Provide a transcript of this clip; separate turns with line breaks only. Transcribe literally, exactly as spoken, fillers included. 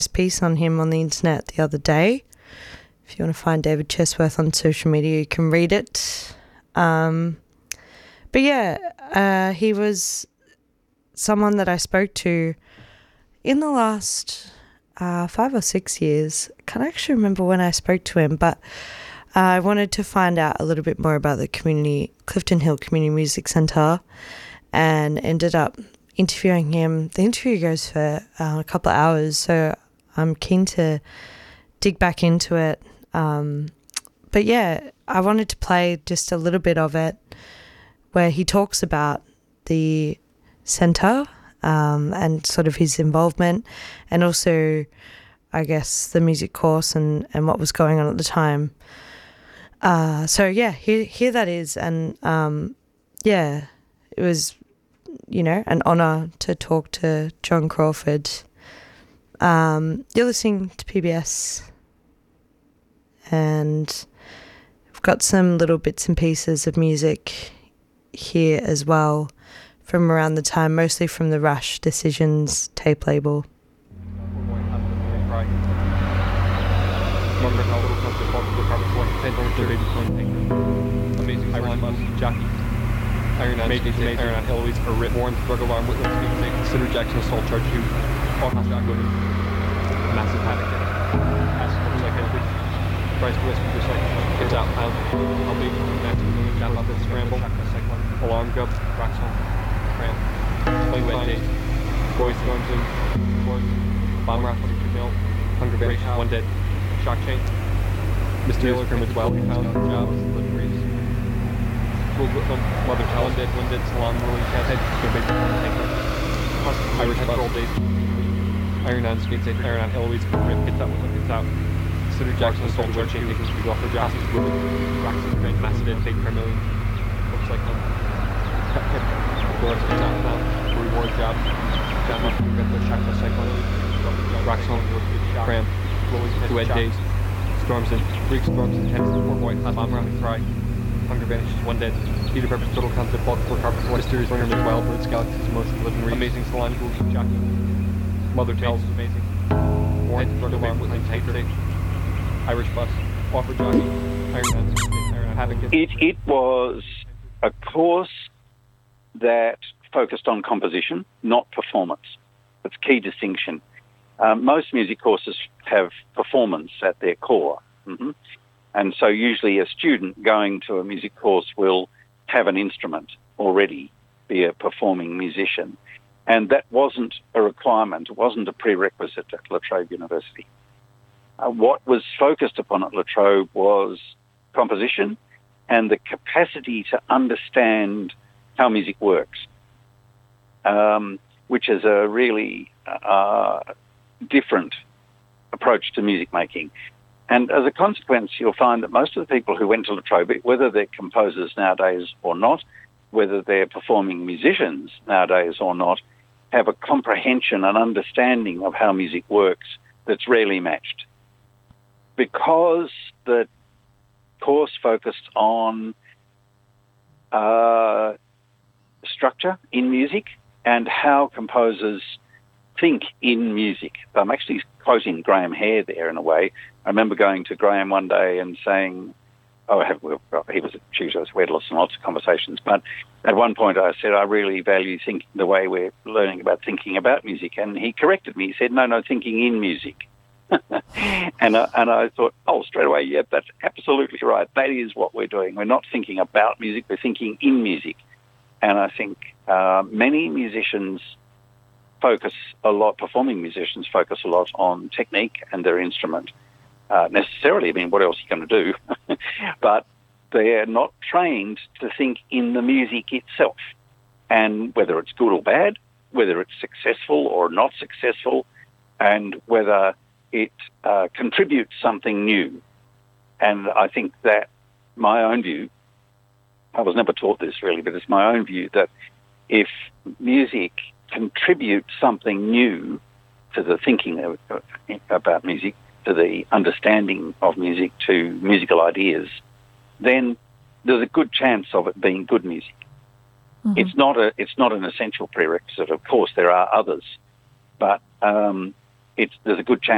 piece on him on the internet the other day. If you want to find David Chesworth on social media, you can read it. Um, but yeah, uh, he was someone that I spoke to in the last uh, five or six years. I can't actually remember when I spoke to him, but uh, I wanted to find out a little bit more about the community, Clifton Hill Community Music Centre, and ended up interviewing him. The interview goes for uh, a couple of hours, so I'm keen to dig back into it. Um, but yeah, I wanted to play just a little bit of it where he talks about the centre um, and sort of his involvement, and also, I guess, the music course and, and what was going on at the time. Uh, so yeah, here, here that is. And um, yeah, it was, you know, an honour to talk to John Crawford. Um, you're listening to P B S, and we've got some little bits and pieces of music here as well from around the time, mostly from the Rush Decisions tape label.
Amazing Iron Man, Jackie, Iron Man, Major, Iron Man, Eloise, or Rip, Warren, drug alarm, witness, music, consider Jackson assault charge two, Fox, Jack, Women, massive panic, ask for psychiatry, Bryce, rescue, recycle, get out, pound, I'll be, massive, down, up, scramble, alarm, gub, Raxon, cram, plane wet days, boys, storms in, boys, bomb raffle, mill, hunger vanish, one dead, shock chain, mysterious pyramids, wild we found, jobs, living reefs, school, mother, one dead, one dead, salon, rolling cat head, go big, Irish head, roll days, Iron on skates, Iron on Eloise, rip, gets out, gets out, consider Jackson, assault, charge, chain, takes us, go off for jobs, women, Raxon, massive dead, fake per million, looks like them, cut hip, door, stand out, found, reward jobs, down up, get the shock, the cyclone, Raxon, cram, two ed days, storms in, Greek storms in Thames, four white, bomb round, cry, hunger vanishes, one dead, Peter Pepper's total concept, bulk, four carpet, four mysterious pyramids, wild birds, galaxies, motion, living reef, amazing salon, ghouls, jockey, mother tales, amazing, warren, drug alarm, plane, tank state, Irish bus, offer jockey, Iron Man, Iron Man, havoc.
It, it was a course that focused on composition, not performance. That's a key distinction. Um, most music courses have performance at their core. Mm-hmm. And so usually a student going to a music course will have an instrument already, be a performing musician. And that wasn't a requirement. It wasn't a prerequisite at La Trobe University. Uh, what was focused upon at La Trobe was composition and the capacity to understand how music works, um, which is a really uh, different approach to music making. And as a consequence, you'll find that most of the people who went to La Trobe, whether they're composers nowadays or not, whether they're performing musicians nowadays or not, have a comprehension and understanding of how music works that's rarely matched. Because the course focused on uh, structure in music and how composers think in music. I'm actually quoting Graham Hare there in a way. I remember going to Graham one day and saying, oh, I have, well, he was a tutor, so we had lots and lots of conversations, but at one point I said, I really value thinking the way we're learning about thinking about music. And he corrected me. He said, no, no, thinking in music. and, I, and I thought, oh, straight away, yeah, that's absolutely right. That is what we're doing. We're not thinking about music, we're thinking in music. And I think uh, many musicians focus a lot, performing musicians focus a lot on technique and their instrument. Uh, necessarily, I mean, what else are you going to do? But they're not trained to think in the music itself. And whether it's good or bad, whether it's successful or not successful, and whether it uh, contributes something new. And I think that my own view, I was never taught this really, but it's my own view that if music contributes something new to the thinking of, about music, to the understanding of music, to musical ideas, then there's a good chance of it being good music. Mm-hmm. It's not a, it's not an essential prerequisite. Of course, there are others, but um, it's there's a good chance